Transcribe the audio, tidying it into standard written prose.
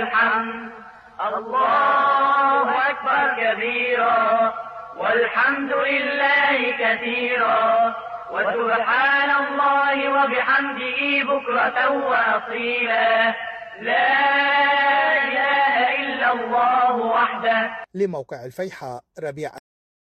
الحمد. الله أكبر كبيرا والحمد لله كثيرا وسبحان الله وبحمده بكرة وأصيلا. لا إله إلا الله وحده. لموقع الفيحاء، ربيع.